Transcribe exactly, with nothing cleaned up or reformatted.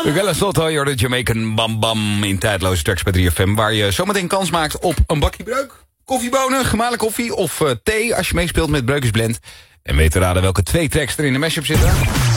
Miguel Soto, you're the Jamaican Bam Bam in tijdloze tracks bij drie F M... waar je zometeen kans maakt op een bakje breuk, koffiebonen, gemalen koffie of uh, thee... als je meespeelt met Breukers Blend. En weet te raden welke twee tracks er in de mashup zitten.